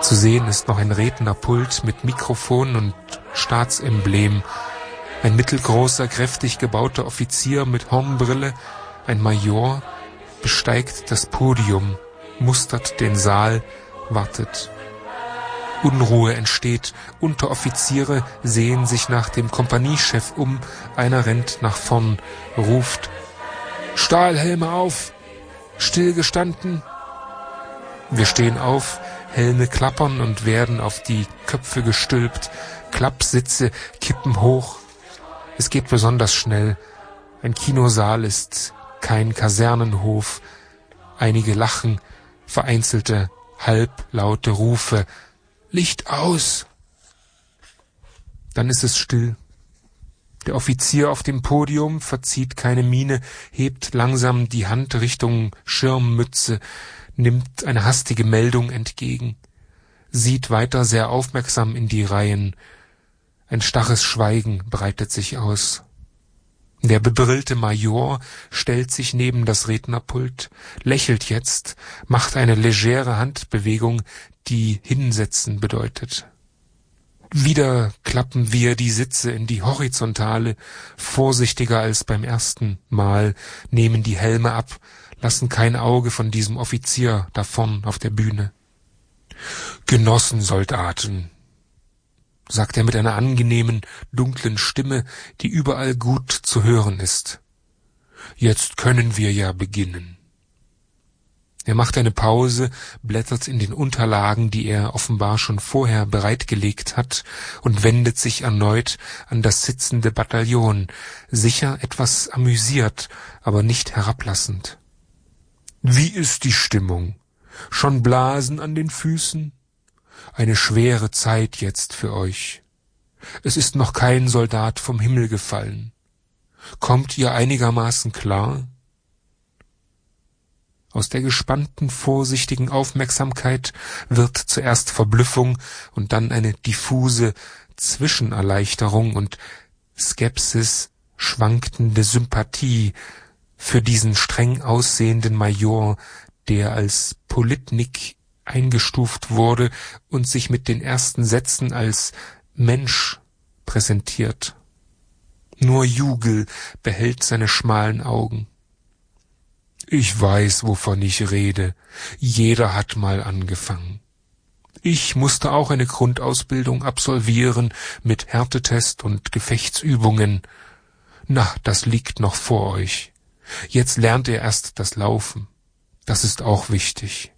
Zu sehen ist noch ein Rednerpult mit Mikrofon und Staatsemblem. Ein mittelgroßer, kräftig gebauter Offizier mit Hornbrille, ein Major, besteigt das Podium, mustert den Saal, wartet. Unruhe entsteht. Unteroffiziere sehen sich nach dem Kompaniechef um. Einer rennt nach vorn, ruft: Stahlhelme auf! Stillgestanden! Wir stehen auf, Helme klappern und werden auf die Köpfe gestülpt. Klappsitze kippen hoch. Es geht besonders schnell. Ein Kinosaal ist kein Kasernenhof. Einige lachen, vereinzelte, halblaute Rufe. Licht aus! Dann ist es still. Der Offizier auf dem Podium verzieht keine Miene, hebt langsam die Hand Richtung Schirmmütze, nimmt eine hastige Meldung entgegen, sieht weiter sehr aufmerksam in die Reihen. Ein starres Schweigen breitet sich aus. Der bebrillte Major stellt sich neben das Rednerpult, lächelt jetzt, macht eine legere Handbewegung, die Hinsetzen bedeutet. Wieder klappen wir die Sitze in die Horizontale, vorsichtiger als beim ersten Mal, nehmen die Helme ab, lassen kein Auge von diesem Offizier da vorn auf der Bühne. Genossensoldaten, sagt er mit einer angenehmen, dunklen Stimme, die überall gut zu hören ist. Jetzt können wir ja beginnen. Er macht eine Pause, blättert in den Unterlagen, die er offenbar schon vorher bereitgelegt hat, und wendet sich erneut an das sitzende Bataillon, sicher etwas amüsiert, aber nicht herablassend. Wie ist die Stimmung? Schon Blasen an den Füßen? Eine schwere Zeit jetzt für euch. Es ist noch kein Soldat vom Himmel gefallen. Kommt ihr einigermaßen klar? Aus der gespannten, vorsichtigen Aufmerksamkeit wird zuerst Verblüffung und dann eine diffuse Zwischenerleichterung und Skepsis, schwankende Sympathie für diesen streng aussehenden Major, der als Politnik eingestuft wurde und sich mit den ersten Sätzen als Mensch präsentiert. Nur Jugel behält seine schmalen Augen. Ich weiß, wovon ich rede. Jeder hat mal angefangen. Ich musste auch eine Grundausbildung absolvieren mit Härtetest und Gefechtsübungen. Na, das liegt noch vor euch. Jetzt lernt ihr erst das Laufen. Das ist auch wichtig.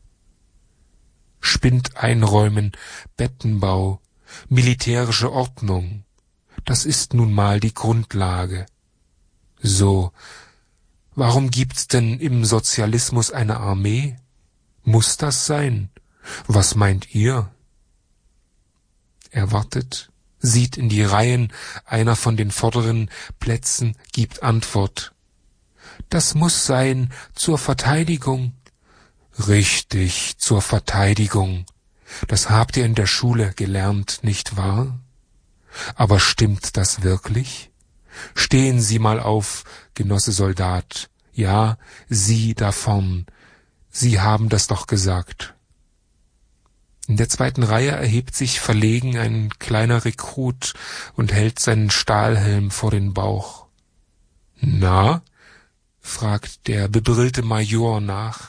Spind einräumen, Bettenbau, militärische Ordnung. Das ist nun mal die Grundlage. So, warum gibt's denn im Sozialismus eine Armee? Muss das sein? Was meint ihr? Er wartet, sieht in die Reihen, einer von den vorderen Plätzen gibt Antwort. Das muss sein zur Verteidigung. Richtig, zur Verteidigung. Das habt ihr in der Schule gelernt, nicht wahr? Aber stimmt das wirklich? Stehen Sie mal auf, Genosse Soldat. Ja, Sie da vorn. Sie haben das doch gesagt. In der zweiten Reihe erhebt sich verlegen ein kleiner Rekrut und hält seinen Stahlhelm vor den Bauch. Na? Fragt der bebrillte Major nach.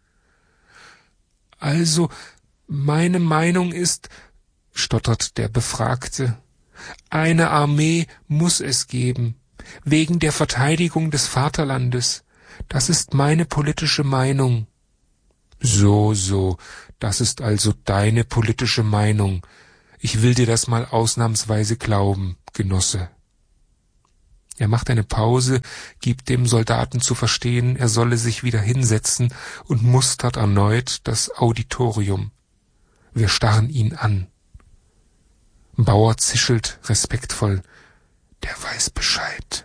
Also, meine Meinung ist, stottert der Befragte, eine Armee muss es geben, wegen der Verteidigung des Vaterlandes. Das ist meine politische Meinung. So, das ist also deine politische Meinung. Ich will dir das mal ausnahmsweise glauben, Genosse. Er macht eine Pause, gibt dem Soldaten zu verstehen, er solle sich wieder hinsetzen und mustert erneut das Auditorium. Wir starren ihn an. Bauer zischelt respektvoll. Der weiß Bescheid.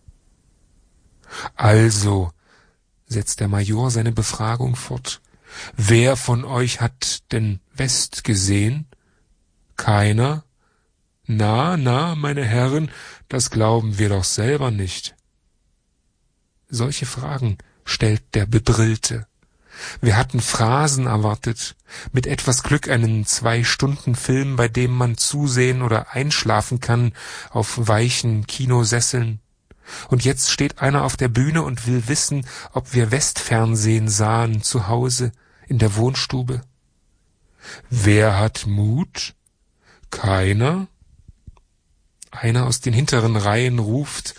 Also, setzt der Major seine Befragung fort. Wer von euch hat denn West gesehen? Keiner? Na, meine Herren, das glauben wir doch selber nicht. Solche Fragen stellt der Bebrillte. Wir hatten Phrasen erwartet, mit etwas Glück einen 2-Stunden-Film, bei dem man zusehen oder einschlafen kann auf weichen Kinosesseln. Und jetzt steht einer auf der Bühne und will wissen, ob wir Westfernsehen sahen zu Hause in der Wohnstube. Wer hat Mut? Keiner? Einer aus den hinteren Reihen ruft: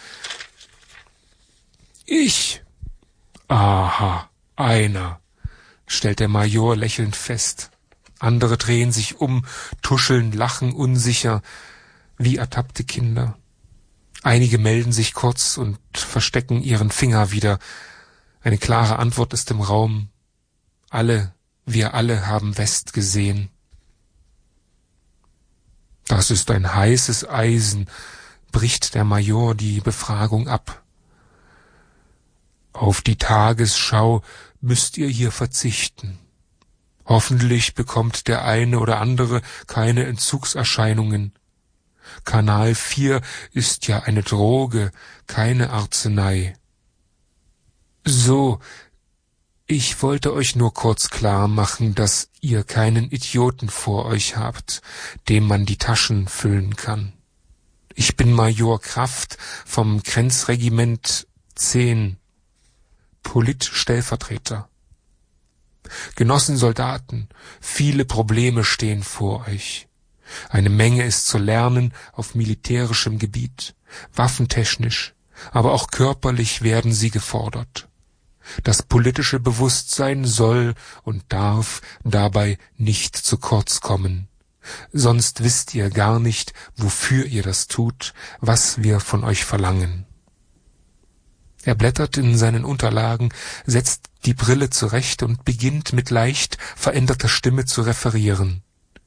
Ich. Aha, einer, stellt der Major lächelnd fest. Andere drehen sich um, tuscheln, lachen unsicher, wie ertappte Kinder. Einige melden sich kurz und verstecken ihren Finger wieder. Eine klare Antwort ist im Raum. Wir alle haben West gesehen. Das ist ein heißes Eisen, bricht der Major die Befragung ab. Auf die Tagesschau müsst ihr hier verzichten. Hoffentlich bekommt der eine oder andere keine Entzugserscheinungen. Kanal 4 ist ja eine Droge, keine Arznei. So, ich wollte euch nur kurz klar machen, dass ihr keinen Idioten vor euch habt, dem man die Taschen füllen kann. Ich bin Major Kraft vom Grenzregiment 10, Politstellvertreter. Genossen Soldaten, viele Probleme stehen vor euch. Eine Menge ist zu lernen auf militärischem Gebiet, waffentechnisch, aber auch körperlich werden sie gefordert. Das politische Bewusstsein soll und darf dabei nicht zu kurz kommen. Sonst wisst ihr gar nicht, wofür ihr das tut, was wir von euch verlangen. Er blättert in seinen Unterlagen, setzt die Brille zurecht und beginnt mit leicht veränderter Stimme zu referieren.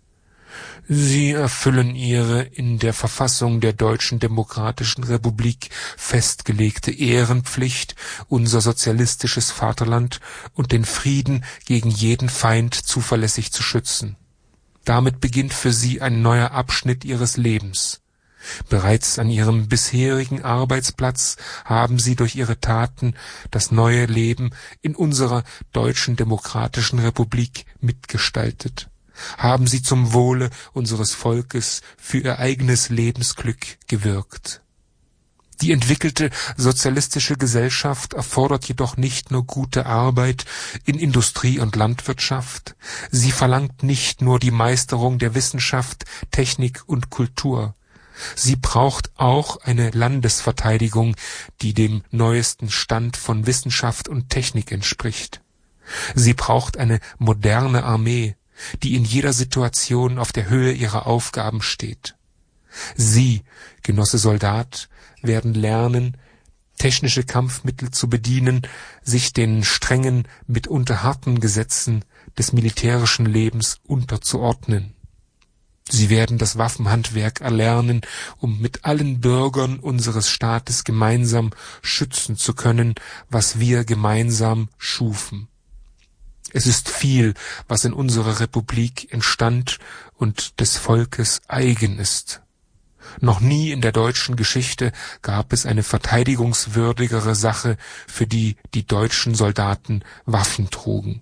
Sie erfüllen ihre in der Verfassung der Deutschen Demokratischen Republik festgelegte Ehrenpflicht, unser sozialistisches Vaterland und den Frieden gegen jeden Feind zuverlässig zu schützen. Damit beginnt für sie ein neuer Abschnitt ihres Lebens. Bereits an ihrem bisherigen Arbeitsplatz haben sie durch ihre Taten das neue Leben in unserer Deutschen Demokratischen Republik mitgestaltet. Haben sie zum Wohle unseres Volkes für ihr eigenes Lebensglück gewirkt. Die entwickelte sozialistische Gesellschaft erfordert jedoch nicht nur gute Arbeit in Industrie und Landwirtschaft, sie verlangt nicht nur die Meisterung der Wissenschaft, Technik und Kultur. Sie braucht auch eine Landesverteidigung, die dem neuesten Stand von Wissenschaft und Technik entspricht. Sie braucht eine moderne Armee, die in jeder Situation auf der Höhe ihrer Aufgaben steht. Sie, Genosse Soldat, werden lernen, technische Kampfmittel zu bedienen, sich den strengen, mitunter harten Gesetzen des militärischen Lebens unterzuordnen. Sie werden das Waffenhandwerk erlernen, um mit allen Bürgern unseres Staates gemeinsam schützen zu können, was wir gemeinsam schufen. Es ist viel, was in unserer Republik entstand und des Volkes eigen ist. Noch nie in der deutschen Geschichte gab es eine verteidigungswürdigere Sache, für die die deutschen Soldaten Waffen trugen.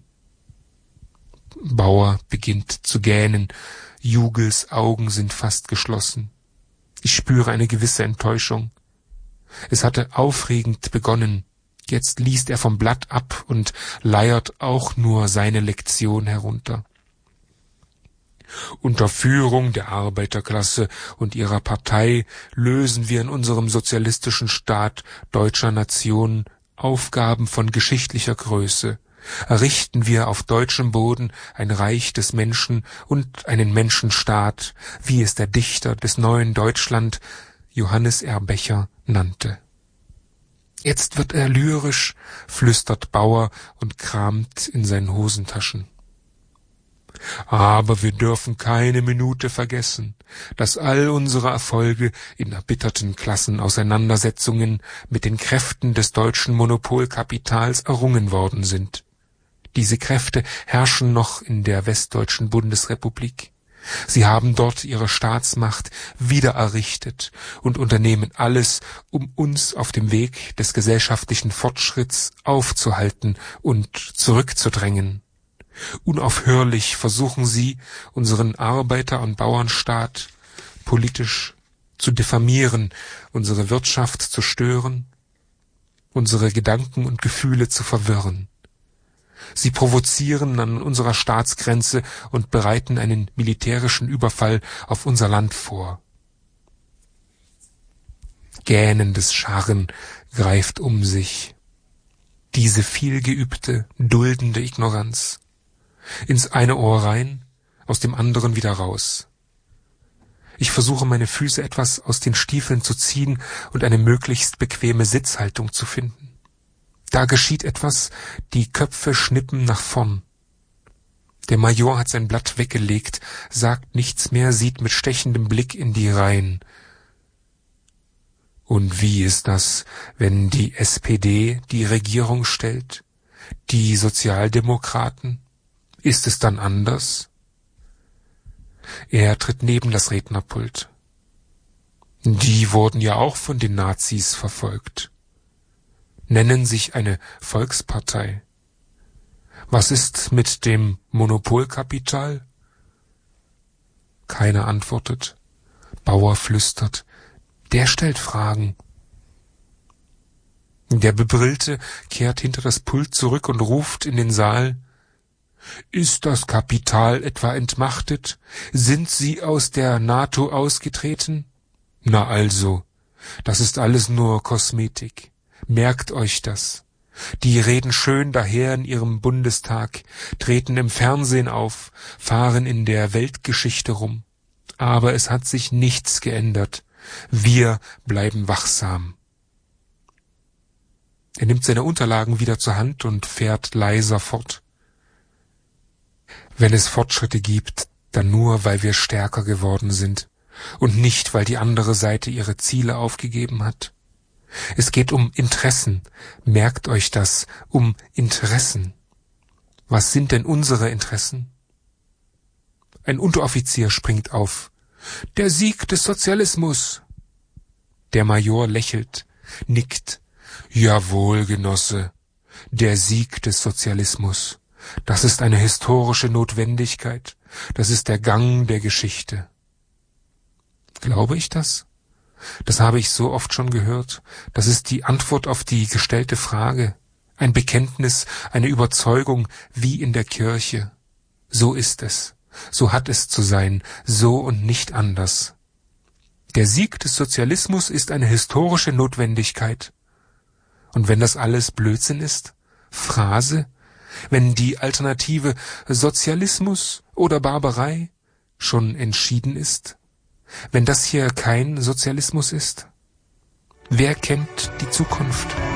Bauer beginnt zu gähnen. Jugels Augen sind fast geschlossen. Ich spüre eine gewisse Enttäuschung. Es hatte aufregend begonnen. Jetzt liest er vom Blatt ab und leiert auch nur seine Lektion herunter. Unter Führung der Arbeiterklasse und ihrer Partei lösen wir in unserem sozialistischen Staat deutscher Nation Aufgaben von geschichtlicher Größe. Errichten wir auf deutschem Boden ein Reich des Menschen und einen Menschenstaat, wie es der Dichter des neuen Deutschland, Johannes R. Becher, nannte. Jetzt wird er lyrisch, flüstert Bauer und kramt in seinen Hosentaschen. Aber wir dürfen keine Minute vergessen, dass all unsere Erfolge in erbitterten Klassenauseinandersetzungen mit den Kräften des deutschen Monopolkapitals errungen worden sind. Diese Kräfte herrschen noch in der westdeutschen Bundesrepublik. Sie haben dort ihre Staatsmacht wiedererrichtet und unternehmen alles, um uns auf dem Weg des gesellschaftlichen Fortschritts aufzuhalten und zurückzudrängen. Unaufhörlich versuchen sie, unseren Arbeiter- und Bauernstaat politisch zu diffamieren, unsere Wirtschaft zu stören, unsere Gedanken und Gefühle zu verwirren. Sie provozieren an unserer Staatsgrenze und bereiten einen militärischen Überfall auf unser Land vor. Gähnendes Scharren greift um sich. Diese vielgeübte, duldende Ignoranz. Ins eine Ohr rein, aus dem anderen wieder raus. Ich versuche, meine Füße etwas aus den Stiefeln zu ziehen und eine möglichst bequeme Sitzhaltung zu finden. Da geschieht etwas, die Köpfe schnippen nach vorn. Der Major hat sein Blatt weggelegt, sagt nichts mehr, sieht mit stechendem Blick in die Reihen. Und wie ist das, wenn die SPD die Regierung stellt? Die Sozialdemokraten? Ist es dann anders? Er tritt neben das Rednerpult. Die wurden ja auch von den Nazis verfolgt. Nennen sich eine Volkspartei. Was ist mit dem Monopolkapital? Keiner antwortet. Bauer flüstert. Der stellt Fragen. Der Bebrillte kehrt hinter das Pult zurück und ruft in den Saal: Ist das Kapital etwa entmachtet? Sind Sie aus der NATO ausgetreten? Na also, das ist alles nur Kosmetik. Merkt euch das. Die reden schön daher in ihrem Bundestag, treten im Fernsehen auf, fahren in der Weltgeschichte rum. Aber es hat sich nichts geändert. Wir bleiben wachsam. Er nimmt seine Unterlagen wieder zur Hand und fährt leiser fort. Wenn es Fortschritte gibt, dann nur, weil wir stärker geworden sind und nicht, weil die andere Seite ihre Ziele aufgegeben hat. Es geht um Interessen. Merkt euch das, um Interessen. Was sind denn unsere Interessen? Ein Unteroffizier springt auf. Der Sieg des Sozialismus. Der Major lächelt, nickt. Jawohl, Genosse, der Sieg des Sozialismus. Das ist eine historische Notwendigkeit. Das ist der Gang der Geschichte. Glaube ich das? Das habe ich so oft schon gehört. Das ist die Antwort auf die gestellte Frage. Ein Bekenntnis, eine Überzeugung, wie in der Kirche. So ist es. So hat es zu sein. So und nicht anders. Der Sieg des Sozialismus ist eine historische Notwendigkeit. Und wenn das alles Blödsinn ist, Phrase, wenn die Alternative Sozialismus oder Barbarei schon entschieden ist, wenn das hier kein Sozialismus ist, wer kennt die Zukunft?